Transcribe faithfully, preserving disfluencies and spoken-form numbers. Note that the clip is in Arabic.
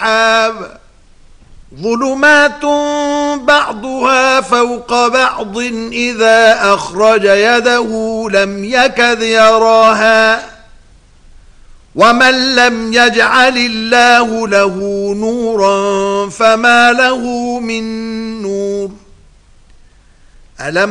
سحاب ظلمات بعضها فوق بعض إذا أخرج يده لم يكد يراها ومن لم يجعل الله له نورا فما له من نور ألم